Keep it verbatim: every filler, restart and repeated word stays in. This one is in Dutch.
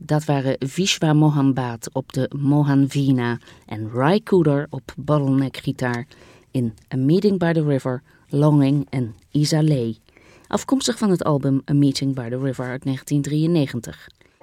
Dat waren Vishwa Mohan Bhatt op de Mohan Veena en Ry Cooder op bottleneck gitaar in A Meeting by the River, Longing en Isa Lay, afkomstig van het album A Meeting by the River uit negentien drieënnegentig.